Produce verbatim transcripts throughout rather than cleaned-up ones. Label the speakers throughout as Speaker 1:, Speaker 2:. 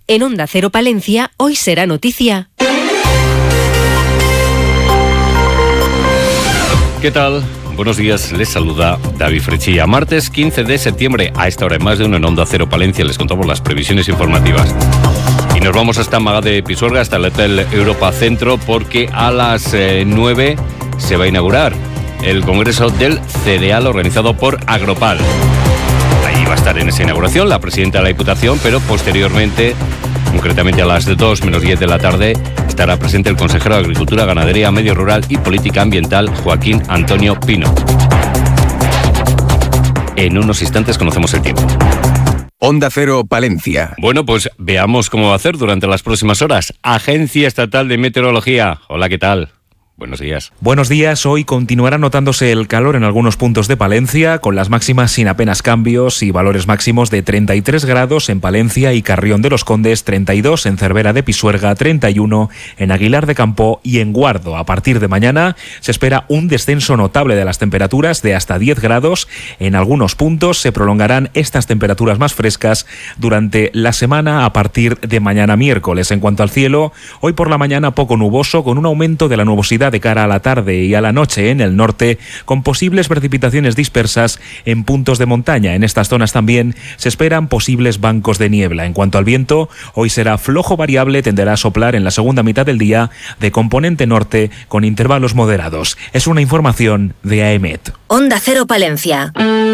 Speaker 1: En Onda Cero Palencia, hoy será noticia.
Speaker 2: ¿Qué tal? Buenos días, les saluda David Frechilla. Martes quince de septiembre, a esta hora en más de uno en Onda Cero Palencia, les contamos las previsiones informativas. Y nos vamos hasta Magá de Pisuerga, hasta el Hotel Europa Centro, porque a las eh, nueve se va a inaugurar el Congreso del Cereal organizado por Agropal. Ahí va a estar en esa inauguración la presidenta de la Diputación, pero posteriormente, concretamente a las dos menos diez de la tarde, estará presente el consejero de Agricultura, Ganadería, Medio Rural y Política Ambiental, Joaquín Antonio Pino. En unos instantes conocemos el tiempo.
Speaker 3: Onda Cero Palencia.
Speaker 2: Bueno, pues veamos cómo va a hacer durante las próximas horas. Agencia Estatal de Meteorología. Hola, ¿qué tal? Buenos días.
Speaker 4: Buenos días. Hoy continuará notándose el calor en algunos puntos de Palencia, con las máximas sin apenas cambios y valores máximos de treinta y tres grados en Palencia y Carrión de los Condes, treinta y dos en Cervera de Pisuerga, treinta y uno en Aguilar de Campoo y en Guardo. A partir de mañana se espera un descenso notable de las temperaturas de hasta diez grados. En algunos puntos se prolongarán estas temperaturas más frescas durante la semana a partir de mañana miércoles. En cuanto al cielo, hoy por la mañana poco nuboso, con un aumento de la nubosidad de cara a la tarde y a la noche en el norte, con posibles precipitaciones dispersas en puntos de montaña. En estas zonas también se esperan posibles bancos de niebla. En cuanto al viento, hoy será flojo variable, tenderá a soplar en la segunda mitad del día de componente norte con intervalos moderados. Es una información de AEMET.
Speaker 1: Onda Cero Palencia.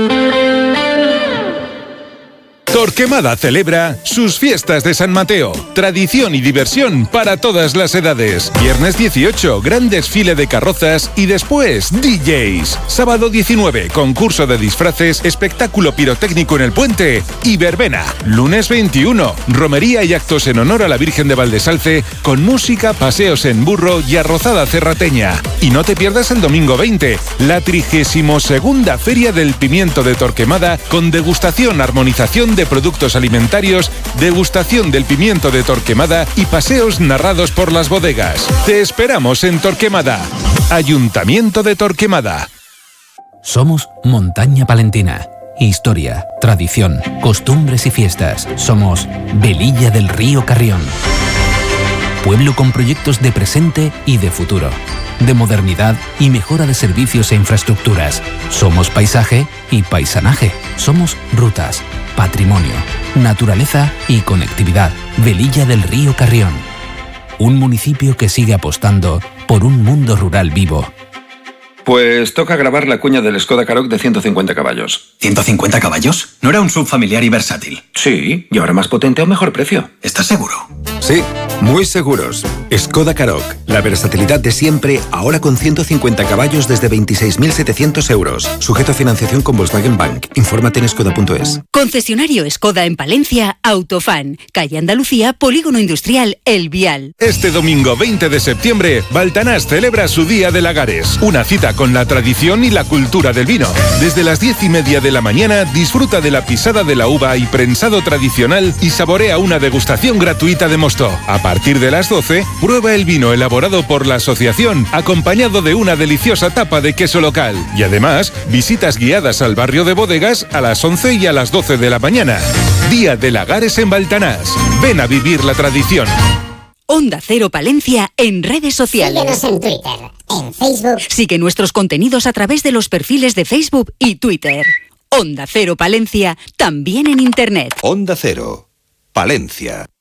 Speaker 5: Torquemada celebra sus fiestas de San Mateo. Tradición y diversión para todas las edades. Viernes dieciocho, gran desfile de carrozas y después D Js. Sábado diecinueve, concurso de disfraces, espectáculo pirotécnico en el puente y verbena. Lunes veintiuno, romería y actos en honor a la Virgen de Valdesalce con música, paseos en burro y arrozada cerrateña. Y no te pierdas el domingo veinte, la trigésimo segunda Feria del Pimiento de Torquemada con degustación, armonización de productos alimentarios, degustación del pimiento de Torquemada y paseos narrados por las bodegas. Te esperamos en Torquemada. Ayuntamiento de Torquemada.
Speaker 6: Somos Montaña Palentina. Historia, tradición, costumbres y fiestas. Somos Velilla del Río Carrión. Pueblo con proyectos de presente y de futuro, de modernidad y mejora de servicios e infraestructuras. Somos paisaje y paisanaje. Somos rutas, patrimonio, naturaleza y conectividad. Velilla del Río Carrión. Un municipio que sigue apostando por un mundo rural vivo.
Speaker 7: Pues toca grabar la cuña del Skoda Karoq de ciento cincuenta caballos.
Speaker 8: ¿ciento cincuenta caballos? ¿No era un subfamiliar y versátil?
Speaker 7: Sí, y ahora más potente a un mejor precio.
Speaker 8: ¿Estás seguro?
Speaker 3: Sí, muy seguros. Skoda Karoq, la versatilidad de siempre, ahora con ciento cincuenta caballos desde veintiséis mil setecientos euros. Sujeto a financiación con Volkswagen Bank. Infórmate en skoda punto es.
Speaker 1: Concesionario Skoda en Palencia, Autofan, calle Andalucía, Polígono Industrial El Vial.
Speaker 5: Este domingo veinte de septiembre, Baltanás celebra su Día de Lagares. Una cita con la tradición y la cultura del vino. Desde las diez y media de la mañana, disfruta de la pisada de la uva y prensado tradicional y saborea una degustación gratuita de mosto. A partir de las doce, prueba el vino elaborado por la asociación, acompañado de una deliciosa tapa de queso local. Y además, visitas guiadas al barrio de bodegas a las once y a las doce de la mañana. Día de Lagares en Baltanás. Ven a vivir la tradición.
Speaker 1: Onda Cero Palencia en redes sociales.
Speaker 9: Síguenos en Twitter, en Facebook.
Speaker 1: Sigue nuestros contenidos a través de los perfiles de Facebook y Twitter. Onda Cero Palencia, también en Internet.
Speaker 3: Onda Cero Palencia.